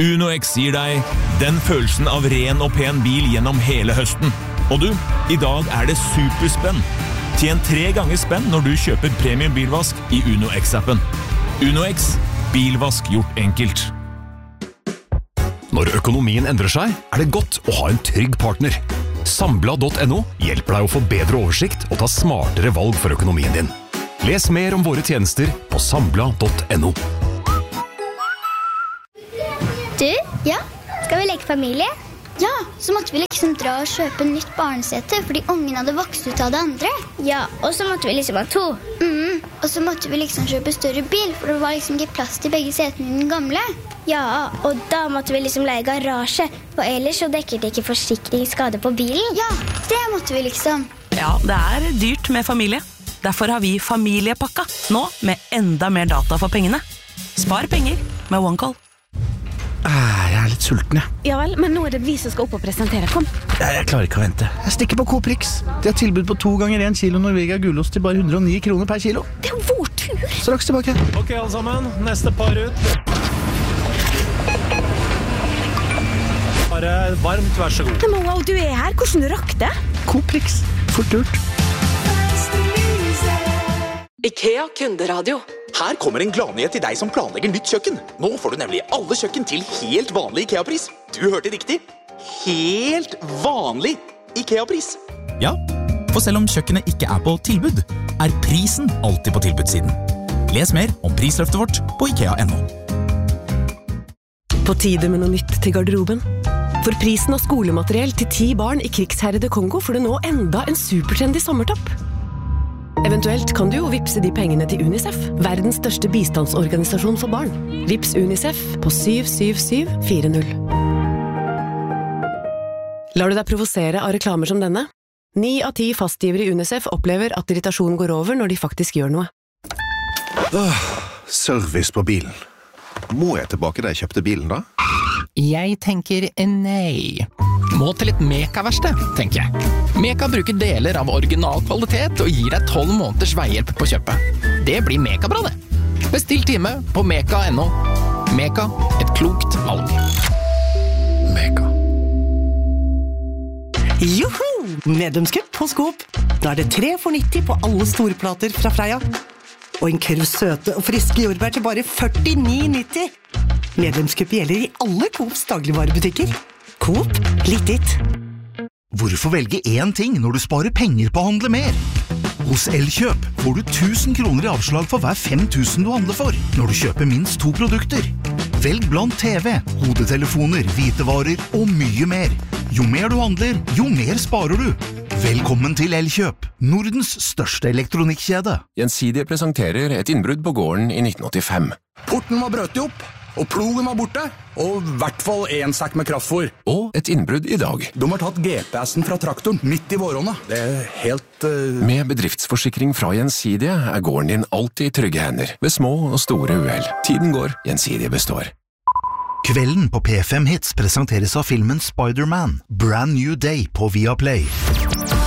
UnoX gir deg den følelsen av ren og pen bil gjennom hele høsten. Og du, i dag det superspenn. Tjen 3 ganger spenn når du kjøper premium bilvask i UnoX-appen. UnoX, bilvask gjort enkelt. Når økonomien endrer seg, det godt å ha en trygg partner. Sambla.no hjelper deg å få bedre oversikt og ta smartere valg for økonomien din. Les mer om våre tjenester på sambla.no. Du, ja, skal vi leke familie? Ja, så måtte vi liksom dra og kjøpe nytt barnesete, fordi ungen hadde vokst ut av det andre. Ja, og så måtte vi liksom ha 2. Og så måtte vi liksom kjøpe større bil, for det var liksom ikke plass til begge setene i den gamle. Ja, og da måtte vi liksom leie garasje, for ellers så dekker det ikke forsikringsskade på bilen. Ja, det måtte vi liksom. Ja, det dyrt med familie. Derfor har vi familiepakka, nå med enda mer data for pengene. Spar penger med OneCall. Jeg litt sulten, jeg. Ja vel, men nå det vi som skal opp og presentere. Kom. Jeg klarer ikke å vente. Jeg stikker på Coop Rix. De har tilbud på 2 ganger 1 kilo Norvegia gulost til bare 109 kroner per kilo. Det jo vår tur. Straks tilbake. Ok, alle sammen. Neste par ut. Bare varmt, vær så god. Men wow, du her. Hvordan du rakk det? Coop Rix. Fort gjort. IKEA kunderadio. Her kommer en gladnyhet til deg som planlegger nytt kjøkken. Nå får du nemlig alle kjøkken til helt vanlig IKEA-pris. Du hørte riktig. Helt vanlig IKEA-pris. Ja, for selv om kjøkkenet ikke på tilbud, prisen alltid på tilbudssiden. Les mer om prisløftet vårt på IKEA.no. På tide med noe nytt til garderoben. For prisen av skolemateriell til 10 barn i krigsherrede Kongo får du nå enda en supertrendy sommertopp. Eventuelt kan du jo vipse de pengene til UNICEF, verdens største bistandsorganisasjon for barn. Vips UNICEF på 77740. Lar du deg provosere av reklamer som denne? 9 av 10 fastgivere i UNICEF opplever at irritasjonen går over når de faktisk gjør noe. Service på bilen. Må jeg tilbake da jeg kjøpte bilen da? Jeg tenker nei. Må til et Meka-verksted, tenker jeg. Meka bruker deler av original kvalitet og gir deg 12 måneders veihjelp på kjøpet. Det blir Meka-bra det. Bestill time på Meka.no. Meka, et klokt valg. Meka. Joho! Medlemskap hos Coop. Da det 3 for 90 på alle storplater fra Freia. Og en kurv søte og friske jordbær til bare 49,90. Medlemskap gjelder i alle Coops dagligvarebutikker. Coop, litt ditt. Hvorfor velge én ting når du sparer penger på å handle mer? Hos Elkjøp får du 1000 kroner i avslag for hver 5000 du handler for, når du kjøper minst 2 produkter. Velg blant TV, hodetelefoner, hvitevarer og mye mer. Jo mer du handler, jo mer sparer du. Velkommen til Elkjøp, Nordens største elektronikkjede. Gjensidige presenterer et innbrudd på gården i 1985. Porten var brøtet opp, og plogen var borte, og i hvert fall 1 sekk med kraftfôr. Og et innbrudd i dag. De har tatt GPS-en fra traktoren midt i våronna. Det helt... Med bedriftsforsikring fra Gjensidige gården din alltid i trygge hender, ved små og store uhell. Tiden går, Gjensidige består. Kvelden på P5 Hits presenteres av filmen Spider-Man, Brand New Day på Viaplay.